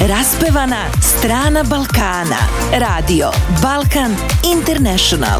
Raspevana strana Balkana. Radio Balkan International.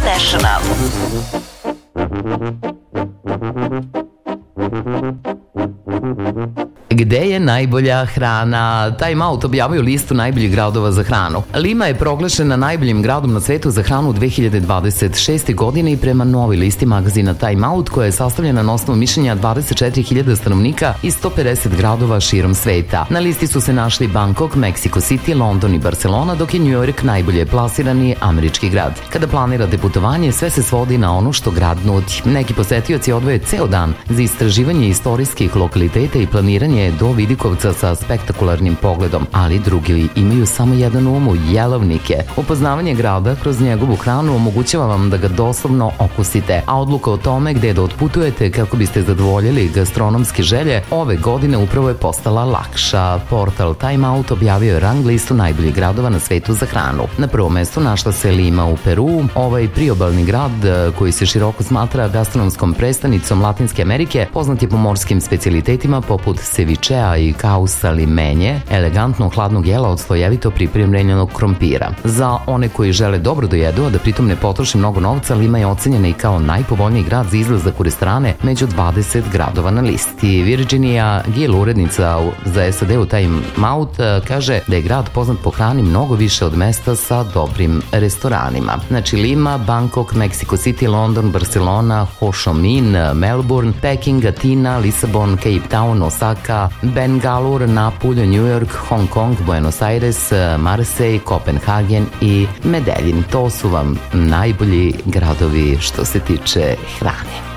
Gde je najbolja hrana? Time Out objavio listu najboljih gradova za hranu. Lima je proglašena najboljim gradom na svetu za hranu u 2026. godine i prema novoj listi magazina Time Out, koja je sastavljena na osnovu mišljenja 24.000 stanovnika iz 150 gradova širom sveta. Na listi su se našli Bangkok, Mexico City, London i Barcelona, dok je New York najbolje plasirani američki grad. Kada planirate putovanje, sve se svodi na ono što grad nudi. Neki posetioci odvoje ceo dan za istraživanje istorijskih lokaliteta i planiranje do vidikovca sa spektakularnim pogledom, ali drugi imaju samo jedan um, jelovnike. Upoznavanje grada kroz njegovu hranu omogućava vam da ga doslovno okusite, a odluka o tome gde da otputujete kako biste zadovoljili gastronomske želje ove godine upravo je postala lakša. Portal Time Out objavio je rang listu najboljih gradova na svetu za hranu. Na prvom mestu našla se Lima u Peru. Ovaj priobalni grad, koji se široko smatra gastronomskom prestonicom Latinske Amerike, poznat je po morskim specijalitetima poput cevichea i kausa limenje, elegantno hladnog jela od slojevito pripremljenog krompira. Za one koji žele dobro da jedu, a da pritom ne potroši mnogo novca, Lima je ocenjena i kao najpovoljniji grad za izlazak u restorane među 20 gradova na listi. Virginia Gill, urednica za SAD u Time Out, kaže da je grad poznat po hrani mnogo više od mesta sa dobrim restoranima. Znači Lima, Bangkok, Mexico City, London, Barcelona, Ho Chi Minh, Melbourne, Peking, Atina, Lisabon, Cape Town, Osaka, Bangalore, Napulj, New York, Hong Kong, Buenos Aires, Marseille, Kopenhagen i Medellin. To su vam najbolji gradovi što se tiče hrane.